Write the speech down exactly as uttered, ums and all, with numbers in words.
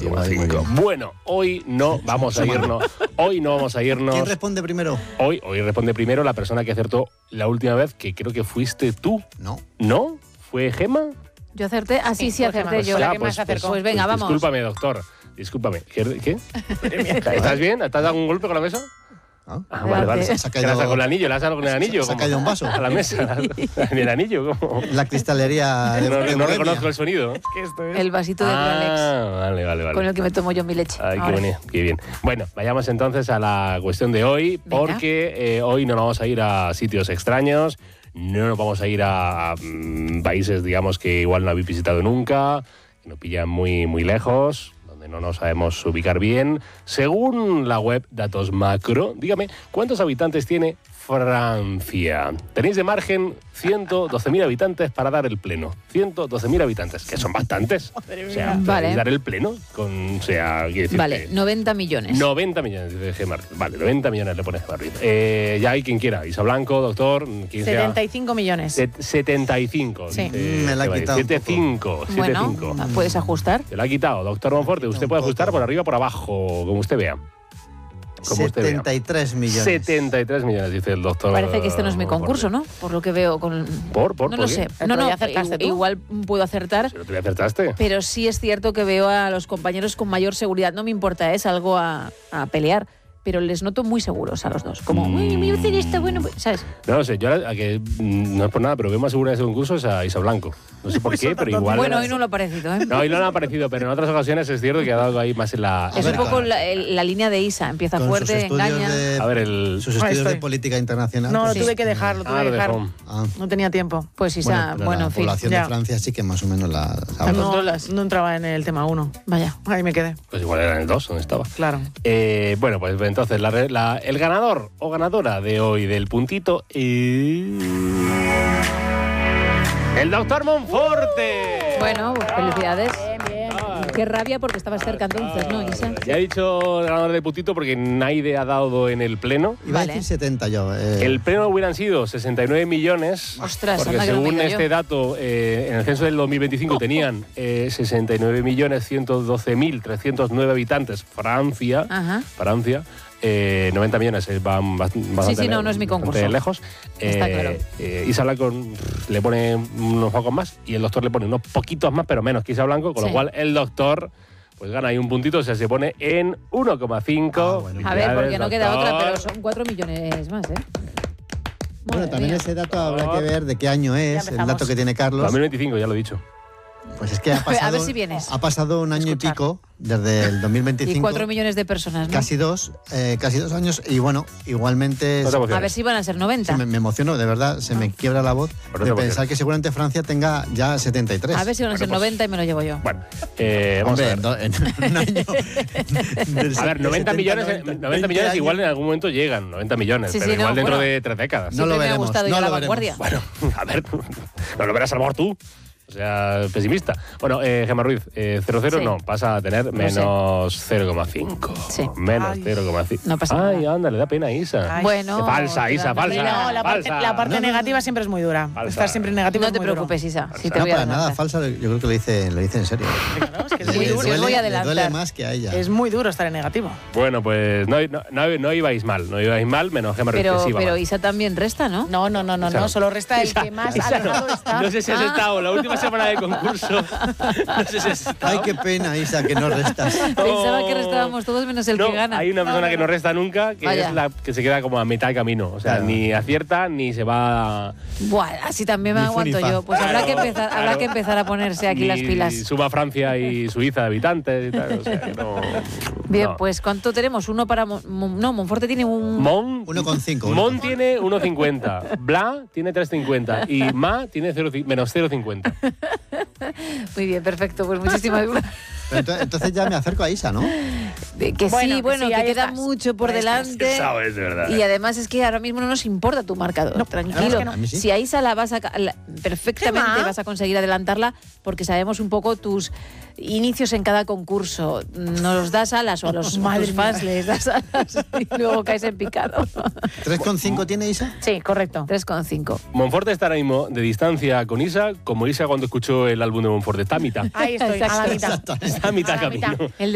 coma cinco. Bueno, hoy no vamos a irnos. Hoy no vamos a irnos. ¿Quién responde primero? Hoy, hoy responde primero la persona que acertó la última vez, que creo que fuiste tú. No. ¿No? ¿Fue Gema? Yo acerté. Ah, sí, sí, acerté Pues yo. ya, La que pues, más pues, acercó. Pues pues venga, vamos. Discúlpame, doctor. Discúlpame. ¿Qué? ¿Qué? ¿Estás bien? ¿Te has dado un golpe con la mesa? Ah, Ah, vale, vale. Se ha ¿Qué caído- le has dado con el anillo? ¿Le has dado con el anillo? Se ha ¿Cómo? caído un vaso. A la mesa. ¿En el anillo? ¿Cómo? La cristalería de, No, de no Bohemia. reconozco el sonido. El vasito de Rolex. Ah, vale, vale, vale. Con el que me tomo yo mi leche. Ay, qué, Ahora. bonito, qué bien. Bueno, vayamos entonces a la cuestión de hoy, Venga. porque eh, hoy no nos vamos a ir a sitios extraños, no nos vamos a ir a, a, mm, países, digamos, que igual no habéis visitado nunca, que nos pillan muy, muy lejos, donde no nos sabemos ubicar bien. Según la web Datos Macro, dígame, ¿cuántos habitantes tiene Francia? Tenéis de margen ciento doce mil habitantes para dar el pleno. ciento doce mil habitantes, que son bastantes. O sea, Vale. podéis dar el pleno con, o sea, quiere decir Vale, que- noventa millones. noventa millones de Gemar. Vale, noventa millones le pone Gemar. Eh, ya hay quien quiera. Isa Blanco, doctor, quien sea. setenta y cinco millones. Set- setenta y cinco. Sí. dice Me la ha Gemar. quitado un setenta y cinco. setenta y cinco. Bueno, puedes ajustar. Se la ha quitado, doctor Monforte. Usted un puede poco. ajustar por arriba o por abajo, como usted vea. Como usted vea. setenta y tres millones. setenta y tres millones, dice el doctor. Parece que este no es mi Monforte. concurso, ¿no? Por lo que veo con... ¿Por? ¿Por? No ¿Por lo qué? sé. Pero No, no, ya acertaste i- tú. igual puedo acertar, Pero tú le acertaste. pero sí es cierto que veo a los compañeros con mayor seguridad. No me importa, es algo a, a pelear, pero les noto muy seguros a los dos. Como, Mm. uy, me voy a hacer esto, bueno, pues", ¿sabes? No lo sé, yo a que mm, no es por nada, pero veo más segura de ese concurso es a Isa Blanco. No sé por qué, pero igual. Bueno, hoy no lo ha parecido, ¿eh? No, hoy no le ha parecido, pero en otras ocasiones es cierto que ha dado ahí más en la. Es A un ver, poco la, el- la línea de Isa. Empieza Con sus fuerte, estudios engaña. de- A ver, el. Sus Ahí estudios de estoy. política internacional. No, lo pues, tuve que dejar, lo tuve Ah, que lo dejar. dejó. ah, No tenía tiempo. Pues bueno, Isa, pero bueno, la en fin. población ya. de Francia sí que más o menos la sabe. No. No, controlas. no entraba en el tema uno. Vaya. Ahí me quedé, Pues igual era en el dos, donde estaba. claro. Eh, bueno, pues entonces la, re- la- el ganador o ganadora de hoy del puntito es. ¡El doctor Monforte! Bueno, pues felicidades. Bien, bien. Qué rabia porque estabas cerca entonces, ¿no, Isa? Ya he dicho el ganador del puntito porque Naide ha dado en el pleno. Iba Vale. a decir setenta yo. eh. El pleno hubieran sido sesenta y nueve millones. Ostras, porque anda que no me según diga yo. este dato, eh, en el censo del dos mil veinticinco tenían eh, sesenta y nueve millones ciento doce mil trescientos nueve habitantes. Francia. Ajá. Francia. Eh, noventa millones eh, van bast- bastante, sí, no, no es mi bastante concurso. lejos. Está Eh, claro. eh, Isa Blanco mm, le pone unos pocos más y el doctor le pone unos poquitos más, pero menos que Isa Blanco, con Sí. lo cual el doctor pues gana ahí un puntito, o sea, se pone en uno coma cinco. Ah, bueno. A ver, porque Felicidades, no queda otra, doctor. pero son cuatro millones más, ¿eh? Bueno, Madre también mía. ese dato habrá que ver de qué año es, el empezamos. dato que tiene Carlos. dos mil veinticinco, ya lo he dicho. Pues es que ha A pasado, ver si vienes. ha pasado un año Escuchar. y pico desde el dos mil Y veinticinco. cuatro millones de personas, ¿no? Casi dos, eh, casi dos años. Y bueno, igualmente No te emociones. A ver si van a ser noventa. se me, me emociono, de verdad, se me quiebra la voz Pero no te de emociones. pensar que seguramente Francia tenga ya setenta y tres. A ver si van a ser Bueno, pues- noventa y me lo llevo yo. Bueno, eh, vamos Hombre, a en, ver. do- en un año. A ver, noventa millones, eh, noventa millones igual en algún momento llegan, noventa millones, Sí, pero sí, no, igual dentro bueno. de tres décadas. No lo Siempre me ha veremos, gustado ir no a la lo veremos. vanguardia. Bueno, a ver, no lo verás a lo mejor tú. O sea, pesimista. Bueno, eh, Gemma Ruiz, eh, cero cero Sí. no, pasa a tener sé. menos cero coma cinco. Sí. Menos Ay. cero coma cinco. No pasa Ay, nada. anda, le da pena a Isa. Ay. Bueno. Qué falsa, te Isa, dan falsa. pena. No, la parte, Falsa. la parte No, no, negativa siempre es muy dura. Falsa. Estar siempre en negativo No es te muy duro. preocupes, Isa. Sí te No, voy a para nada adelantar. falsa, yo creo que lo dice, lo dice en serio. Claro, es que es Le, muy le Sí, duro. sí, os voy a duele, le adelantar. duele más que a ella. Es muy duro estar en negativo. Bueno, pues no, no, no, no ibais mal, no ibais mal, menos Gemma Ruiz, Pero, que sí iba pero mal. Isa también resta, ¿no? No, no, no, no, Isa no. no. Solo resta el Isa- que más Isa alejado no, está. no sé si has Ah. estado la última semana de concurso. No sé si has estado. Ay, qué pena, Isa, que no restas. Pensaba que restábamos todos menos el No, que gana. hay una persona No, que no, no no. resta nunca, que Vaya. es la que se queda como a mitad de camino. O sea, Claro. ni acierta ni se va. Buah, así también me Ni fu ni aguanto fa. yo. Pues habrá que Claro, empezar, habrá claro. que empezar a ponerse aquí ni las pilas. Suma Francia y Suiza de habitantes y tal. O sea, que no. Bien, no. pues ¿cuánto tenemos? Uno para... Mon- Mon- no, Monforte tiene un... Mon, uno coma cinco, Mon uno. tiene uno coma cincuenta. Bla tiene tres coma cincuenta. Y Ma tiene cero, menos cero coma cincuenta. Muy bien, perfecto. Pues muchísimas gracias. Pero ento- entonces ya me acerco a Isa, ¿no? Que sí, Bueno, que bueno, sí, que ahí queda estás. mucho por Ahí estás. delante. Sabes, de verdad. Y además es que ahora mismo no nos importa tu marcador. No, tranquilo. claro que no. A mí sí. Si a Isa la vas a ca- la- perfectamente Gemma. vas a conseguir adelantarla porque sabemos un poco tus inicios en cada concurso. Nos das alas o a los Madre tus fans mía. les das alas y luego caes en picado. ¿tres coma cinco tiene Isa? Sí, correcto. tres coma cinco. Monforte está ahora mismo de distancia con Isa, como Isa cuando escuchó el álbum de Monforte. Está a mitad. Ahí estoy, a la mitad. Está a mitad A la mitad. camino. El